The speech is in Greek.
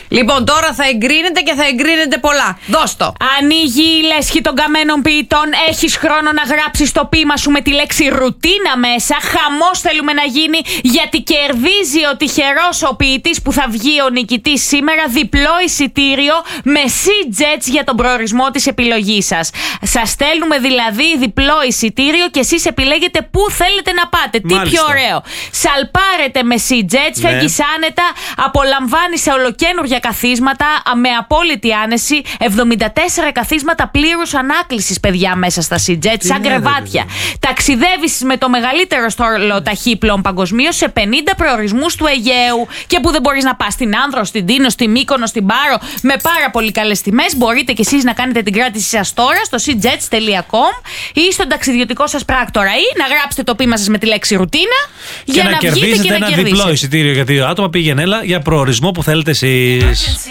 Λοιπόν, τώρα θα εγκρίνεται και θα εγκρίνεται πολλά. Δώσ' το. Ανοίγει η λέσχη των καμένων ποιητών. Έχεις χρόνο να γράψεις το ποίημα σου με τη λέξη ρουτίνα μέσα. Χαμός θέλουμε να γίνει, γιατί κερδίζει ο τυχερός ο ποιητής που θα βγει ο νικητής σήμερα διπλό εισιτήριο με Sea-Jets για τον προορισμό της επιλογής σας. Σας στέλνουμε δηλαδή διπλό εισιτήριο και εσείς επιλέγετε πού θέλετε να πάτε. Μάλιστα. Τι πιο ωραίο. Σαλπάρετε με Sea-Jets, φεύγεις άνετα, απολαμβάνεις σε ολοκαίνουργια καθίσματα με απόλυτη άνεση. 74 καθίσματα πλήρους ανάκλησης, παιδιά, μέσα στα Sea-Jets, σαν κρεβάτια. Ταξιδεύεις με το μεγαλύτερο στόλο ταχύπλων παγκοσμίως σε 50 προορισμούς του Αιγαίου. Και που δεν μπορείς να πας στην Άνδρο, στην Τίνο, στη Μύκονο, στην Πάρο, με πάρα πολύ καλές τιμές. Μπορείτε κι εσείς να κάνετε την κράτηση σας τώρα στο seajets.com ή στον ταξιδιωτικό σας πράκτορα, ή να γράψετε το ποίημα σας με τη λέξη ρουτίνα για να βγείτε και να κερδίσετε ένα διπλό εισιτήριο για 2 άτομα. Πήγαινε, έλα, για προορισμό που θέλετε εσείς.